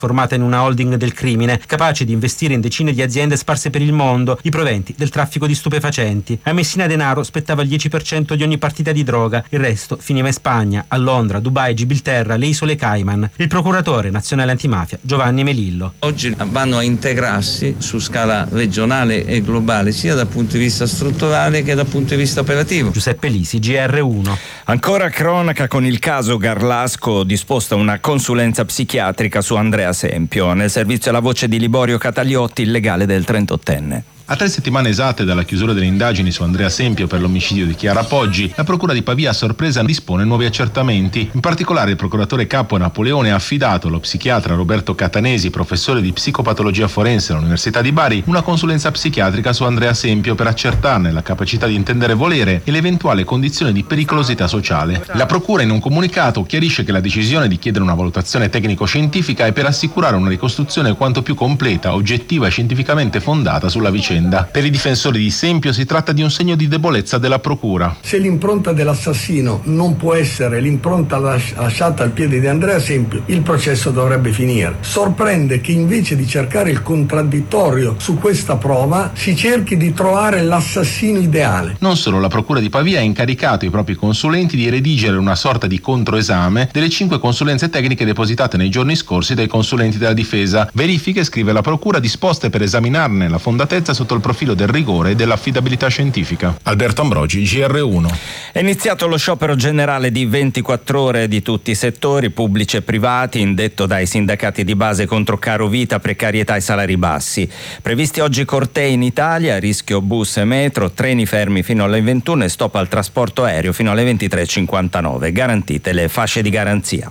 formata in una holding del crimine, capace di investire in decine di aziende sparse per il mondo i proventi del traffico di stupefacenti. A Messina Denaro spettava il 10% di ogni partita di droga, il resto finiva in Spagna, a Londra, Dubai, Gibilterra, le isole Cayman. Il procuratore nazionale antimafia Giovanni Melillo. Oggi vanno a integrarsi su scala regionale e globale, sia dal punto di vista strutturale che dal punto di vista operativo. Giuseppe Lisi, GR1. Ancora cronaca con il caso Garlasco, disposta una consulenza psichiatrica su Andrea Sempio. Nel servizio La Voce di Liborio Cataliotti, il legale del 38enne. A 3 settimane esatte dalla chiusura delle indagini su Andrea Sempio per l'omicidio di Chiara Poggi, la Procura di Pavia a sorpresa dispone nuovi accertamenti. In particolare il procuratore capo Napoleone ha affidato allo psichiatra Roberto Catanesi, professore di psicopatologia forense all'Università di Bari, una consulenza psichiatrica su Andrea Sempio per accertarne la capacità di intendere e volere e l'eventuale condizione di pericolosità sociale. La Procura in un comunicato chiarisce che la decisione di chiedere una valutazione tecnico-scientifica è per assicurare una ricostruzione quanto più completa, oggettiva e scientificamente fondata sulla vicenda. Per i difensori di Sempio si tratta di un segno di debolezza della Procura. Se l'impronta dell'assassino non può essere l'impronta lasciata al piede di Andrea Sempio, il processo dovrebbe finire. Sorprende che invece di cercare il contraddittorio su questa prova si cerchi di trovare l'assassino ideale. Non solo, la Procura di Pavia ha incaricato i propri consulenti di redigere una sorta di controesame delle 5 consulenze tecniche depositate nei giorni scorsi dai consulenti della difesa. Verifiche, scrive la Procura, disposte per esaminarne la fondatezza sotto il profilo del rigore e dell'affidabilità scientifica. Alberto Ambrogi, GR1. È iniziato lo sciopero generale di 24 ore di tutti i settori, pubblici e privati, indetto dai sindacati di base contro caro vita, precarietà e salari bassi. Previsti oggi cortei in Italia, rischio bus e metro, treni fermi fino alle 21 e stop al trasporto aereo fino alle 23.59. Garantite le fasce di garanzia.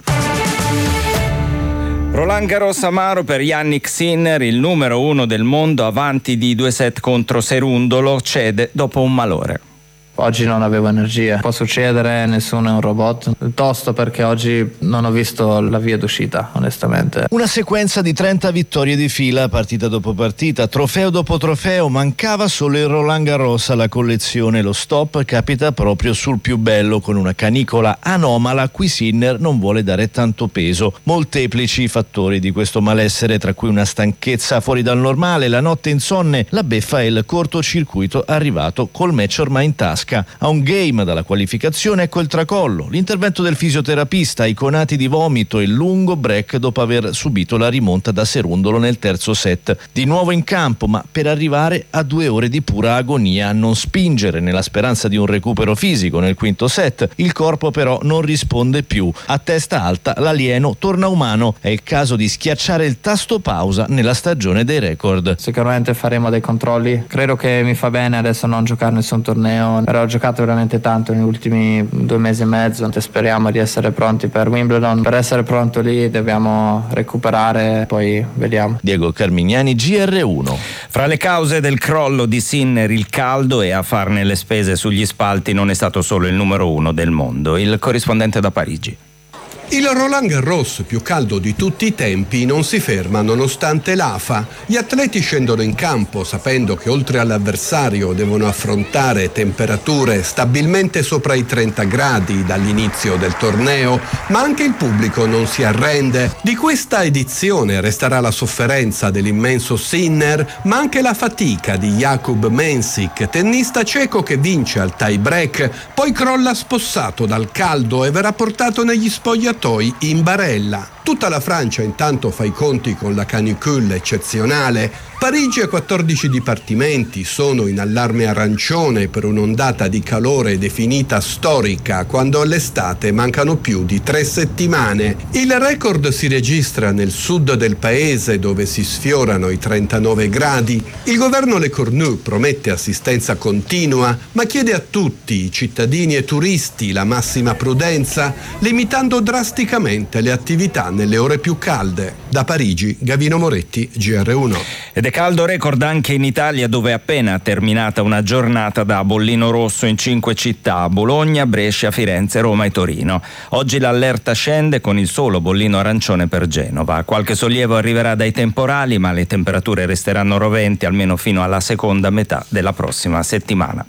Roland Garros amaro per Jannik Sinner, il numero 1 del mondo, avanti di 2 set contro Serundolo, cede dopo un malore. Oggi non avevo energia, può succedere, nessuno è un robot, piuttosto perché oggi non ho visto la via d'uscita, onestamente. Una sequenza di 30 vittorie di fila, partita dopo partita, trofeo dopo trofeo, mancava solo il Roland Garros alla collezione. Lo stop capita proprio sul più bello, con una canicola anomala a cui Sinner non vuole dare tanto peso. Molteplici i fattori di questo malessere, tra cui una stanchezza fuori dal normale, la notte insonne, la beffa e il cortocircuito arrivato col match ormai in tasca. A un game dalla qualificazione ecco il tracollo, l'intervento del fisioterapista, i conati di vomito e il lungo break dopo aver subito la rimonta da Serundolo nel terzo set. Di nuovo in campo, ma per arrivare a 2 ore di pura agonia, a non spingere nella speranza di un recupero fisico nel quinto set. Il corpo però non risponde più. A testa alta l'alieno torna umano. È il caso di schiacciare il tasto pausa nella stagione dei record. Sicuramente faremo dei controlli. Credo che mi fa bene adesso non giocare nessun torneo. Però ho giocato veramente tanto negli ultimi 2 mesi e mezzo. Speriamo di essere pronti per Wimbledon. Per essere pronto lì dobbiamo recuperare, poi vediamo. Diego Carmignani, GR1. Fra le cause del crollo di Sinner il caldo, e a farne le spese sugli spalti non è stato solo il numero 1 del mondo. Il corrispondente da Parigi. Il Roland Garros, più caldo di tutti i tempi, non si ferma nonostante l'afa. Gli atleti scendono in campo sapendo che oltre all'avversario devono affrontare temperature stabilmente sopra i 30 gradi dall'inizio del torneo, ma anche il pubblico non si arrende. Di questa edizione resterà la sofferenza dell'immenso Sinner, ma anche la fatica di Jakub Mensik, tennista ceco che vince al tie break, poi crolla spossato dal caldo e verrà portato negli spogliatoi in barella. Tutta la Francia intanto fa i conti con la canicule eccezionale. Parigi e 14 dipartimenti sono in allarme arancione per un'ondata di calore definita storica, quando all'estate mancano più di 3 settimane. Il record si registra nel sud del paese, dove si sfiorano i 39 gradi. Il governo Le Cornu promette assistenza continua, ma chiede a tutti, i cittadini e turisti, la massima prudenza, limitando drasticamente le attività nelle ore più calde. Da Parigi, Gavino Moretti, GR1. Ed è caldo record anche in Italia, dove è appena terminata una giornata da bollino rosso in 5 città: Bologna, Brescia, Firenze, Roma e Torino. Oggi l'allerta scende con il solo bollino arancione per Genova. Qualche sollievo arriverà dai temporali, ma le temperature resteranno roventi almeno fino alla seconda metà della prossima settimana.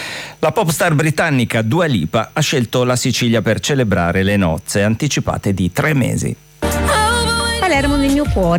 La popstar britannica Dua Lipa ha scelto la Sicilia per celebrare le nozze anticipate di 3 mesi. Palermo, nel mio cuore.